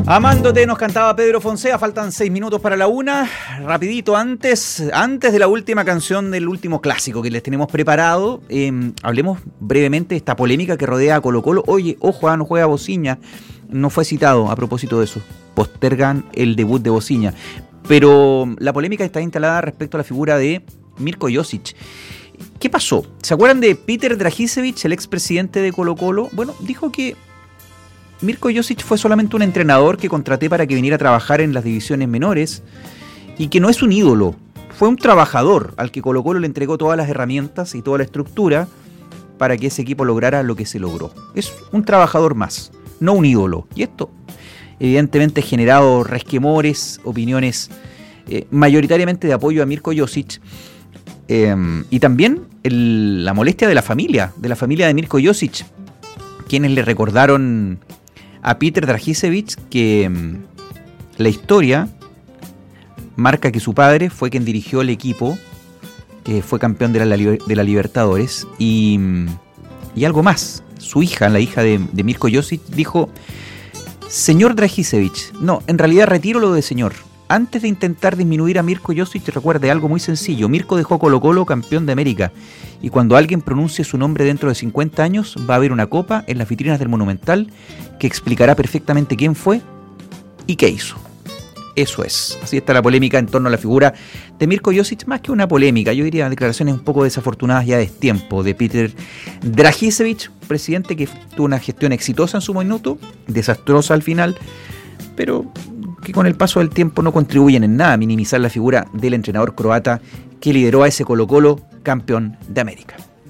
Amándote nos cantaba Pedro Fonsea, faltan 6 minutos para la 1. Rapidito, antes de la última canción del último clásico que les tenemos preparado, hablemos brevemente de esta polémica que rodea a Colo-Colo. Oye, ojo, no juega Bociña, no fue citado a propósito de eso, postergan el debut de Bociña. Pero la polémica está instalada respecto a la figura de Mirko Josic. ¿Qué pasó? ¿Se acuerdan de Peter Dragicevic, el expresidente de Colo-Colo? Bueno, dijo que Mirko Josic fue solamente un entrenador que contraté para que viniera a trabajar en las divisiones menores y que no es un ídolo. Fue un trabajador al que Colo-Colo le entregó todas las herramientas y toda la estructura para que ese equipo lograra lo que se logró. Es un trabajador más, no un ídolo. Y esto evidentemente ha generado resquemores, opiniones mayoritariamente de apoyo a Mirko Josic, y también la molestia de la familia de Mirko Josic, quienes le recordaron a Peter Dragicevic que la historia marca que su padre fue quien dirigió el equipo, que fue campeón de la Libertadores, y algo más. Su hija, la hija de Mirko Josic, dijo: señor Dragicevic, no, en realidad retiro lo de señor. Antes de intentar disminuir a Mirko Josic, recuerde algo muy sencillo. Mirko dejó Colo-Colo campeón de América. Y cuando alguien pronuncie su nombre dentro de 50 años, va a haber una copa en las vitrinas del Monumental que explicará perfectamente quién fue y qué hizo. Eso es. Así está la polémica en torno a la figura de Mirko Josic. Más que una polémica, yo diría declaraciones un poco desafortunadas ya de tiempo de Peter Dragicevic, presidente que tuvo una gestión exitosa en su minuto, desastrosa al final, pero que con el paso del tiempo no contribuyen en nada a minimizar la figura del entrenador croata que lideró a ese Colo-Colo campeón de América.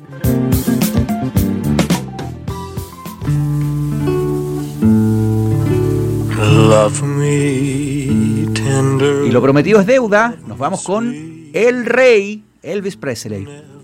Love me tender. Y lo prometido es deuda. Nos vamos con el rey Elvis Presley.